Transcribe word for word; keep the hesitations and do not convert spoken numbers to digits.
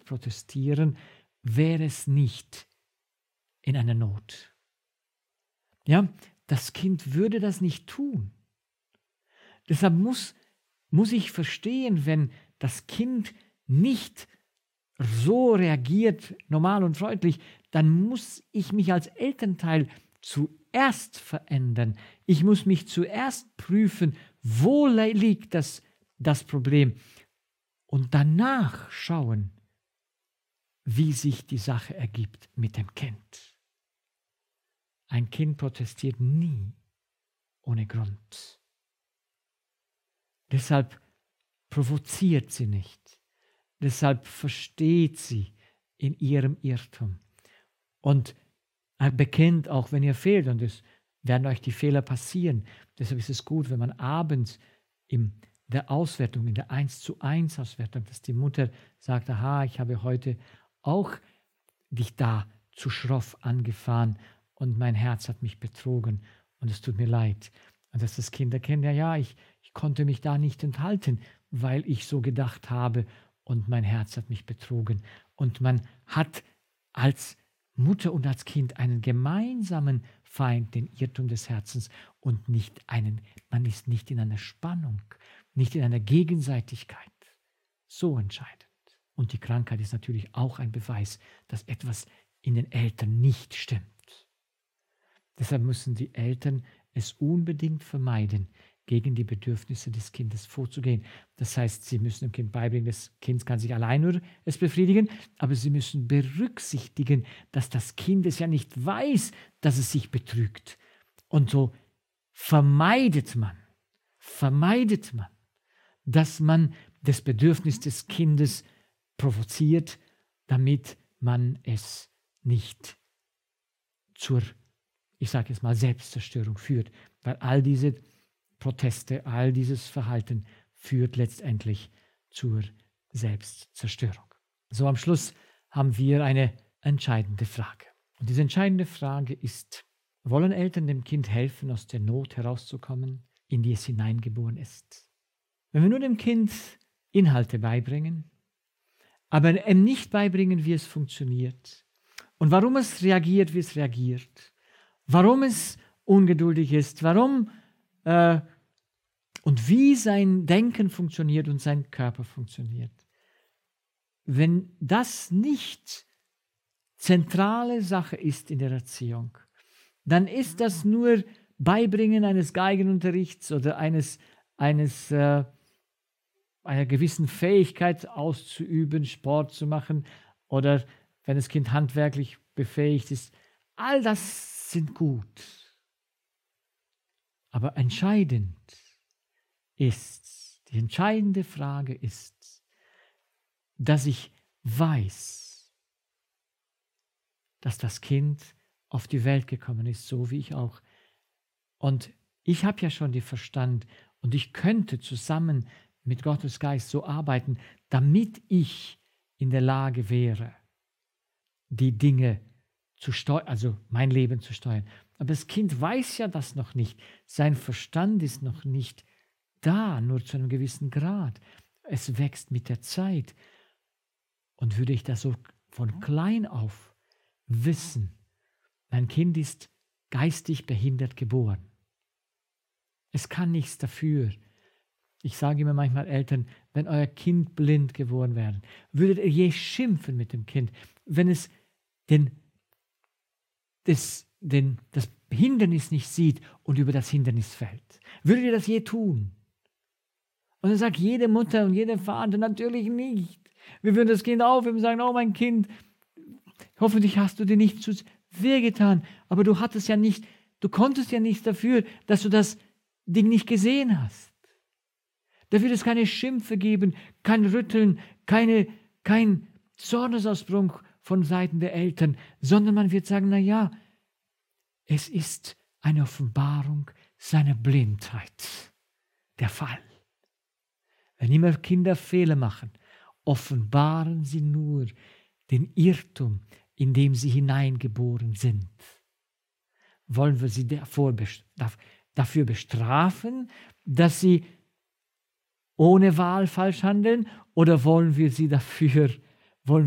protestieren, wäre es nicht in einer Not. Ja, das Kind würde das nicht tun. Deshalb muss, muss ich verstehen, wenn das Kind nicht so reagiert, normal und freundlich, dann muss ich mich als Elternteil zuerst verändern. Ich muss mich zuerst prüfen, wo liegt das, das Problem und danach schauen, wie sich die Sache ergibt mit dem Kind. Ein Kind protestiert nie ohne Grund. Deshalb provoziert sie nicht. Deshalb versteht sie in ihrem Irrtum und bekennt auch, wenn ihr fehlt, und es werden euch die Fehler passieren. Deshalb ist es gut, wenn man abends in der Auswertung, in der eins zu eins Auswertung, dass die Mutter sagt, aha, ich habe heute auch dich da zu schroff angefahren und mein Herz hat mich betrogen und es tut mir leid. Und dass das Kind erkennt, ja, ja, ich, ich konnte mich da nicht enthalten, weil ich so gedacht habe und mein Herz hat mich betrogen. Und man hat als Mutter und als Kind einen gemeinsamen Feind, den Irrtum des Herzens, und nicht einen, man ist nicht in einer Spannung, nicht in einer Gegenseitigkeit. So entscheidend. Und die Krankheit ist natürlich auch ein Beweis, dass etwas in den Eltern nicht stimmt. Deshalb müssen die Eltern es unbedingt vermeiden, gegen die Bedürfnisse des Kindes vorzugehen. Das heißt, sie müssen dem Kind beibringen, das Kind kann sich allein nur es befriedigen, aber sie müssen berücksichtigen, dass das Kind es ja nicht weiß, dass es sich betrügt. Und so vermeidet man, vermeidet man, dass man das Bedürfnis des Kindes provoziert, damit man es nicht zur, ich sage jetzt mal, Selbstzerstörung führt. Weil all diese Proteste, all dieses Verhalten führt letztendlich zur Selbstzerstörung. So am Schluss haben wir eine entscheidende Frage. Und diese entscheidende Frage ist, wollen Eltern dem Kind helfen, aus der Not herauszukommen, in die es hineingeboren ist? Wenn wir nur dem Kind Inhalte beibringen, aber ihm nicht beibringen, wie es funktioniert und warum es reagiert, wie es reagiert, warum es ungeduldig ist, warum äh, und wie sein Denken funktioniert und sein Körper funktioniert. Wenn das nicht zentrale Sache ist in der Erziehung, dann ist das nur Beibringen eines Geigenunterrichts oder eines, eines äh, einer gewissen Fähigkeit auszuüben, Sport zu machen oder wenn das Kind handwerklich befähigt ist. All das sind gut. Aber entscheidend ist, die entscheidende Frage ist, dass ich weiß, dass das Kind auf die Welt gekommen ist, so wie ich auch. Und ich habe ja schon den Verstand und ich könnte zusammen mit Gottes Geist so arbeiten, damit ich in der Lage wäre, die Dinge zu steuern, also mein Leben zu steuern. Aber das Kind weiß ja das noch nicht. Sein Verstand ist noch nicht da, nur zu einem gewissen Grad. Es wächst mit der Zeit. Und würde ich das so von klein auf wissen, mein Kind ist geistig behindert geboren. Es kann nichts dafür. Ich sage immer manchmal Eltern, wenn euer Kind blind geboren wäre, würdet ihr je schimpfen mit dem Kind, wenn es den, das, den, das Hindernis nicht sieht und über das Hindernis fällt. Würdet ihr das je tun? Und dann sagt jede Mutter und jeder Vater, natürlich nicht. Wir würden das Kind aufheben und sagen, oh mein Kind, hoffentlich hast du dir nicht zu weh getan, aber du hattest ja nicht, du konntest ja nichts dafür, dass du das Ding nicht gesehen hast. Da wird es keine Schimpfe geben, kein Rütteln, keine, kein Zornesausbruch von Seiten der Eltern, sondern man wird sagen, na ja, es ist eine Offenbarung seiner Blindheit, der Fall. Wenn immer Kinder Fehler machen, offenbaren sie nur den Irrtum, in dem sie hineingeboren sind. Wollen wir sie dafür bestrafen, dass sie ohne Wahl falsch handeln, oder wollen wir sie dafür